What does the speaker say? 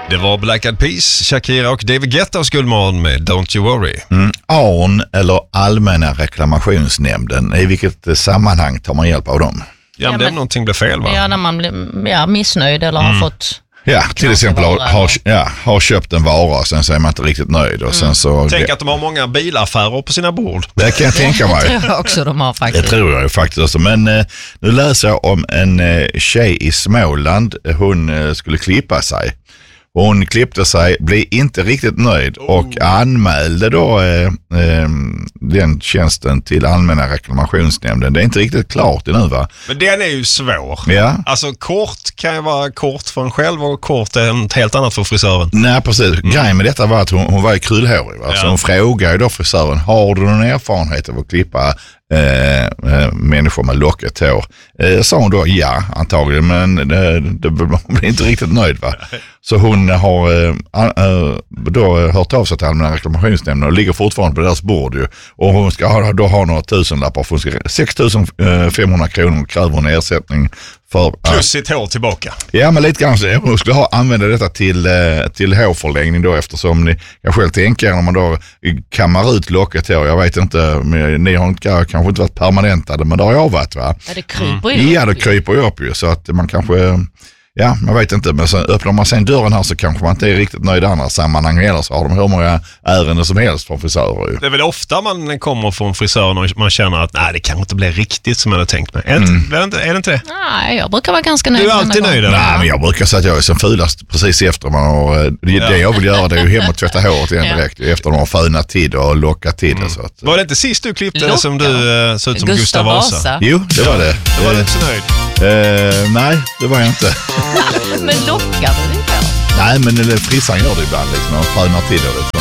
Det var Black Eyed Peas, Shakira och David Guettas guldmorgon med Don't You Worry. ARN eller Allmänna reklamationsnämnden, i vilket sammanhang tar man hjälp av dem? Ja, men det är någonting blir fel, va? Ja, när man blir missnöjd eller har fått... Ja, till exempel har köpt en vara och sen så är man inte riktigt nöjd. Och sen så, Tänk att de har många bilaffärer på sina bord. Det kan jag tänka mig. Det tror jag också de har faktiskt. Det tror jag ju faktiskt också. Men nu läser jag om en tjej i Småland. Hon skulle klippa sig. Hon klippte sig, blev inte riktigt nöjd och anmälde då den tjänsten till Allmänna reklamationsnämnden. Det är inte riktigt klart nu, va? Men den är ju svår. Ja. Alltså kort kan ju vara kort för en själv och kort är något helt annat för frisören. Nej, precis. Grejen med detta var att hon var ju krullhårig. Va? Ja. Så hon frågade ju då frisören, har du någon erfarenhet av att klippa människor med locket hår? Sa hon då ja, antagligen, men hon blev inte riktigt nöjd, va? Så hon har då hört av sig till Allmänna reklamationsnämnden och ligger fortfarande på deras bord ju. Och hon ska ha några tusenlappar, för hon ska 6 500 kronor kräver hon ersättning för. Plus sitt hår tillbaka. Ja, men lite grann så hon skulle använda detta till hårförlängning då, eftersom ni kan själv tänka er när man då kammar ut locket hår. Jag vet inte, ni har kanske inte varit permanentade, men det har jag varit, va? Ja, det kryper ju. Ja, det kryper ju upp ju, så att man kanske... Ja, man vet inte, men så öppnar man sen dörren här så kanske man inte är riktigt nöjd i andra sammanhang, eller så har de hur många ärenden som helst från frisörer ju. Det är väl ofta man kommer från frisören och man känner att nej, det kanske inte blir riktigt som jag hade tänkt mig. Är det inte det? Nej, jag brukar vara ganska nöjd. Du är alltid nöjd, eller? Nej, men jag brukar säga att jag är som fulast precis efter man har... Det jag vill göra, det är ju hem och tvätta håret igen direkt, efter de har fönat tid och lockat tid. Så att... Var det inte sist du klippte som du såg ut som Gustav Vasa? Jo, det var det. Var du inte så nöjd? Nej, det var jag inte. Men lockar du det? Nej, men frissan gör det ibland liksom, och fönar till det.